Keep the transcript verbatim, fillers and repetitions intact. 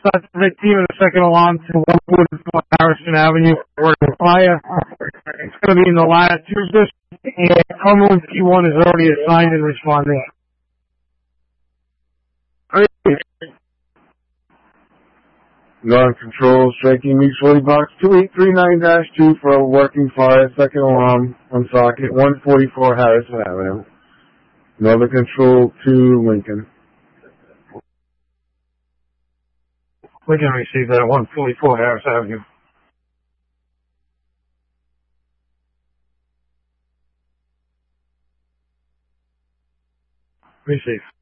suspect team in the second alarm to one forty-four Harrison Avenue working fire. It's going to be in the ladder two district, and Cumberland P one is already assigned and responding. Non-control, striking Meeks forty box two eight three nine dash two for a working fire, second alarm on socket, one forty-four Harrison Avenue. Northern Control to Lincoln. Lincoln received that at one forty-four Harris Avenue. Receive.